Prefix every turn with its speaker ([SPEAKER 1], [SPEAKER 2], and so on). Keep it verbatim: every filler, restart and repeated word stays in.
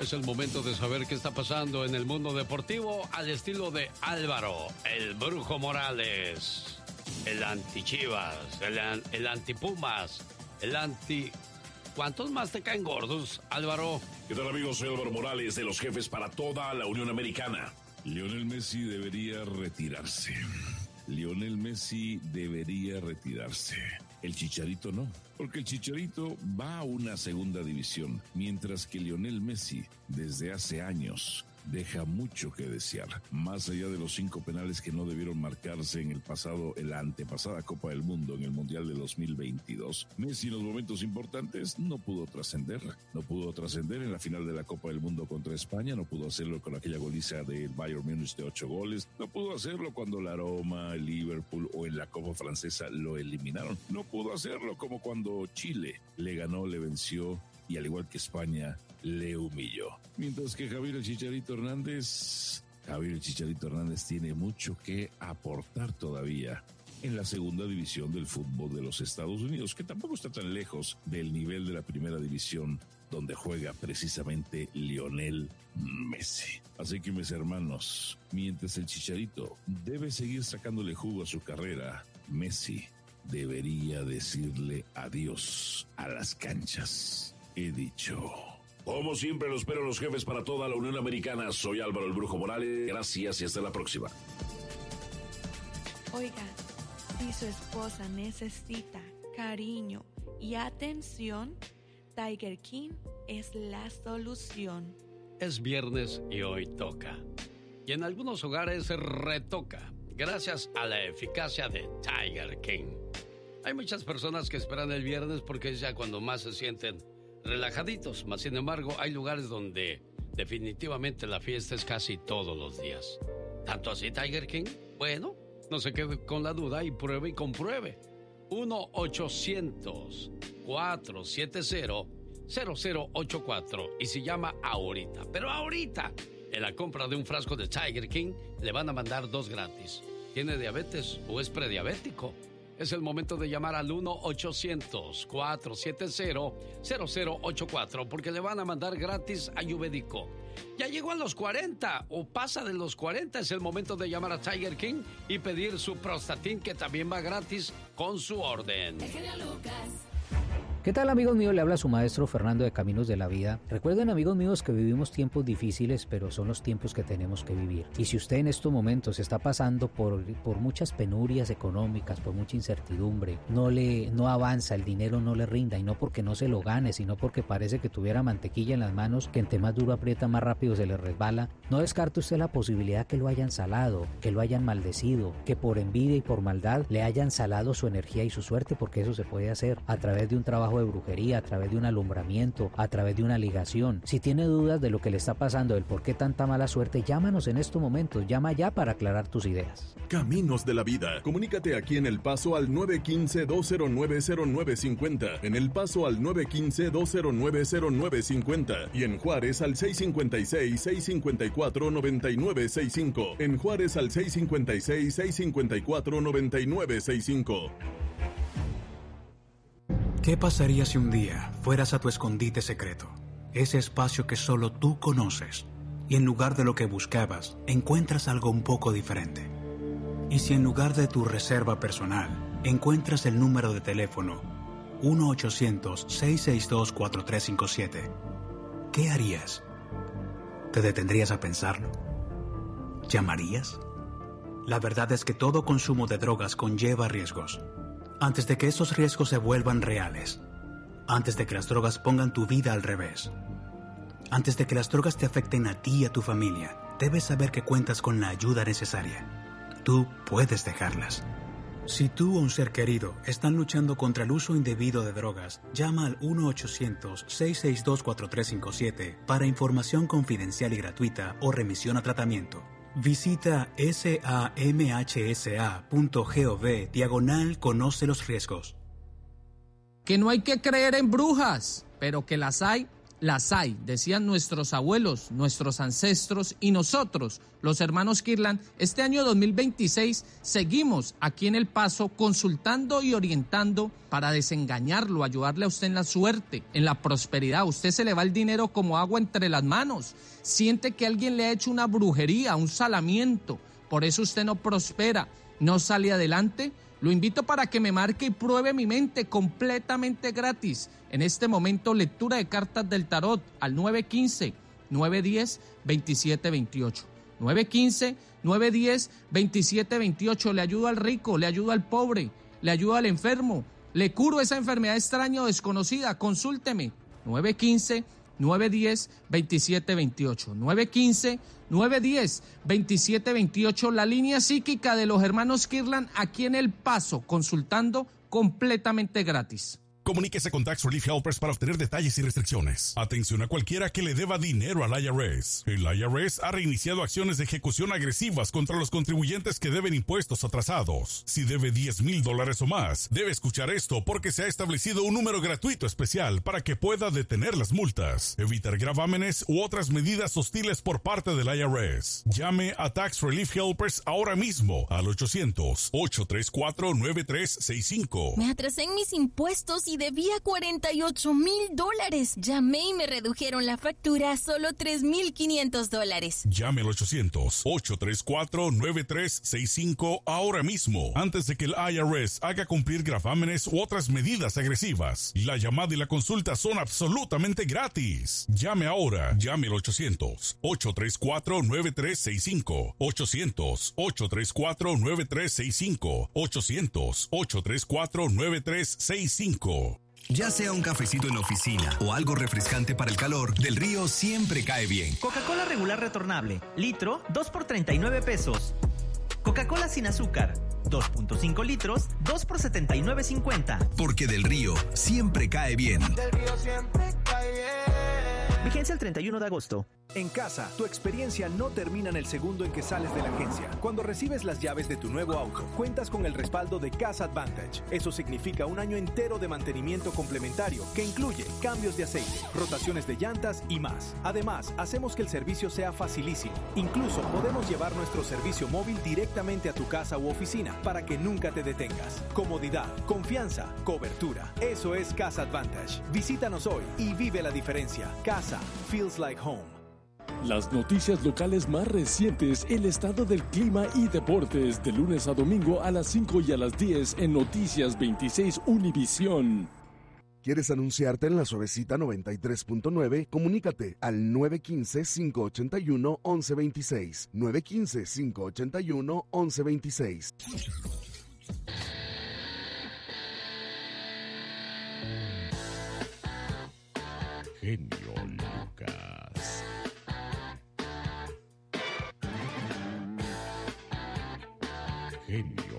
[SPEAKER 1] Es el momento de saber qué está pasando en el mundo deportivo al estilo de Álvaro, el Brujo Morales, el anti-Chivas, el, el anti-Pumas, el anti... ¿Cuántos más te caen gordos, Álvaro?
[SPEAKER 2] ¿Qué tal, amigos? Soy Álvaro Morales, de los jefes para toda la Unión Americana. Lionel Messi debería retirarse. Lionel Messi debería retirarse. El Chicharito no, porque el Chicharito va a una segunda división, mientras que Lionel Messi, desde hace años, deja mucho que desear. Más allá de los cinco penales que no debieron marcarse en el pasado, en la antepasada Copa del Mundo, en el Mundial de dos mil veintidós, Messi en los momentos importantes no pudo trascender. No pudo trascender en la final de la Copa del Mundo contra España, no pudo hacerlo con aquella goliza del Bayern Múnich de ocho goles, no pudo hacerlo cuando la Roma, el Liverpool o en la Copa Francesa lo eliminaron, no pudo hacerlo como cuando Chile le ganó, le venció y al igual que España, le humilló. Mientras que Javier el Chicharito Hernández, Javier el Chicharito Hernández tiene mucho que aportar todavía en la segunda división del fútbol de los Estados Unidos, que tampoco está tan lejos del nivel de la primera división, donde juega precisamente Lionel Messi. Así que, mis hermanos, mientras el Chicharito debe seguir sacándole jugo a su carrera, Messi debería decirle adiós a las canchas. He dicho. Como siempre, los espero los jefes para toda la Unión Americana. Soy Álvaro el Brujo Morales. Gracias y hasta la próxima.
[SPEAKER 3] Oiga, si su esposa necesita cariño y atención, Tiger King es la solución.
[SPEAKER 1] Es viernes y hoy toca. Y en algunos hogares se retoca, gracias a la eficacia de Tiger King. Hay muchas personas que esperan el viernes porque es ya cuando más se sienten relajaditos, mas sin embargo hay lugares donde definitivamente la fiesta es casi todos los días. ¿Tanto así, Tiger King? Bueno, no se quede con la duda y pruebe y compruebe. uno ochocientos, cuatrocientos setenta, cero cero ocho cuatro y se llama ahorita, pero ahorita en la compra de un frasco de Tiger King le van a mandar dos gratis. ¿Tiene diabetes o es prediabético? Es el momento de llamar al uno ochocientos, cuatrocientos setenta, cero cero ocho cuatro porque le van a mandar gratis Ayurvédico. Ya llegó a los cuarenta o pasa de los cuarenta, es el momento de llamar a Tiger King y pedir su Prostatin, que también va gratis con su orden.
[SPEAKER 4] El genio Lucas.
[SPEAKER 5] ¿Qué tal, amigos míos? Le habla su maestro Fernando de Caminos de la Vida. Recuerden, amigos míos, que vivimos tiempos difíciles, pero son los tiempos que tenemos que vivir. Y si usted en estos momentos está pasando por, por muchas penurias económicas, por mucha incertidumbre, no le no avanza, el dinero no le rinda, y no porque no se lo gane, sino porque parece que tuviera mantequilla en las manos, que entre más duro aprieta, más rápido se le resbala, no descarte usted la posibilidad que lo hayan salado, que lo hayan maldecido, que por envidia y por maldad le hayan salado su energía y su suerte, porque eso se puede hacer a través de un trabajo de brujería, a través de un alumbramiento, a través de una ligación. Si tiene dudas de lo que le está pasando, del por qué tanta mala suerte, llámanos en estos momentos, llama ya para aclarar tus ideas.
[SPEAKER 6] Caminos de la Vida. Comunícate aquí en El Paso al nueve uno cinco, dos cero nueve, cero nueve cinco cero, en El Paso al nueve uno cinco, dos cero nueve, cero nueve cinco cero y en Juárez al seis cinco seis, seis cinco cuatro, nueve nueve seis cinco. En Juárez al seis cinco seis, seis cinco cuatro, nueve nueve seis cinco.
[SPEAKER 7] ¿Qué pasaría si un día fueras a tu escondite secreto, ese espacio que solo tú conoces, y en lugar de lo que buscabas, encuentras algo un poco diferente? ¿Y si en lugar de tu reserva personal, encuentras el número de teléfono uno ochocientos, seis seis dos, cuatro tres cinco siete? ¿Qué harías? ¿Te detendrías a pensarlo? ¿Llamarías? La verdad es que todo consumo de drogas conlleva riesgos. Antes de que esos riesgos se vuelvan reales, antes de que las drogas pongan tu vida al revés, antes de que las drogas te afecten a ti y a tu familia, debes saber que cuentas con la ayuda necesaria. Tú puedes dejarlas. Si tú o un ser querido están luchando contra el uso indebido de drogas, llama al uno ochocientos, seis seis dos, cuatro tres cinco siete para información confidencial y gratuita o remisión a tratamiento. Visita samhsa.gov diagonal conoce los riesgos.
[SPEAKER 8] Que no hay que creer en brujas, pero que las hay,
[SPEAKER 4] Las hay, decían nuestros abuelos, nuestros ancestros y nosotros, los hermanos Kirtland. Este año dos mil veintiséis seguimos aquí en El Paso consultando y orientando para desengañarlo, ayudarle a usted en la suerte, en la prosperidad. A usted se le va el dinero como agua entre las manos. Siente que alguien le ha hecho una brujería, un salamiento. Por eso usted no prospera, no sale adelante. Lo invito para que me marque y pruebe mi mente completamente gratis. En este momento, lectura de cartas del tarot al nueve uno cinco, nueve uno cero, dos siete dos ocho. nueve uno cinco, nueve uno cero, dos siete dos ocho. Le ayudo al rico, le ayudo al pobre, le ayudo al enfermo. Le curo esa enfermedad extraña o desconocida. Consúlteme. nueve uno cinco, nueve uno cero, dos siete dos ocho. nueve uno cinco, nueve uno cero, dos siete dos ocho. La línea psíquica de los hermanos Kirtland aquí en El Paso, consultando completamente gratis.
[SPEAKER 8] Comuníquese con Tax Relief Helpers para obtener detalles y restricciones. Atención a cualquiera que le deba dinero al I R S. El I R S ha reiniciado acciones de ejecución agresivas contra los contribuyentes que deben impuestos atrasados. Si debe diez mil dólares o más, debe escuchar esto porque se ha establecido un número gratuito especial para que pueda detener las multas, evitar gravámenes u otras medidas hostiles por parte del I R S. Llame a Tax Relief Helpers ahora mismo al ochocientos, ocho tres cuatro, nueve tres seis cinco.
[SPEAKER 9] Me atrasé en mis impuestos y debía cuarenta y ocho mil dólares. Llamé y me redujeron la factura a solo tres mil quinientos dólares.
[SPEAKER 8] Llame al ochocientos, ocho tres cuatro, nueve tres seis cinco ahora mismo, antes de que el I R S haga cumplir gravámenes u otras medidas agresivas. La llamada y la consulta son absolutamente gratis. Llame ahora. Llame al ochocientos, ocho tres cuatro, nueve tres seis cinco. ochocientos, ocho tres cuatro, nueve tres seis cinco. ochocientos, ocho tres cuatro, nueve tres seis cinco.
[SPEAKER 10] Ya sea un cafecito en la oficina o algo refrescante para el calor, Del Río siempre cae bien.
[SPEAKER 11] Coca-Cola regular retornable, litro, dos por treinta y nueve pesos. Coca-Cola sin azúcar, dos punto cinco litros, dos por setenta y nueve cincuenta.
[SPEAKER 10] Porque Del Río siempre cae bien.
[SPEAKER 12] Del Río siempre cae bien.
[SPEAKER 11] Vigencia el treinta y uno de agosto.
[SPEAKER 13] En casa, tu experiencia no termina en el segundo en que sales de la agencia. Cuando recibes las llaves de tu nuevo auto, cuentas con el respaldo de Casa Advantage. Eso significa un año entero de mantenimiento complementario que incluye cambios de aceite, rotaciones de llantas y más. Además, hacemos que el servicio sea facilísimo. Incluso podemos llevar nuestro servicio móvil directamente a tu casa u oficina para que nunca te detengas. Comodidad, confianza, cobertura. Eso es Casa Advantage. Visítanos hoy y vive la diferencia. Casa feels like home.
[SPEAKER 14] Las noticias locales más recientes, el estado del clima y deportes, de lunes a domingo a las cinco y a las diez en Noticias veintiséis Univisión.
[SPEAKER 15] ¿Quieres anunciarte en La Suavecita noventa y tres punto nueve? Comunícate al nueve uno cinco, cinco ocho uno, once veintiséis. nueve uno cinco, cinco ocho uno, once veintiséis.
[SPEAKER 2] Genio Lucas. Genio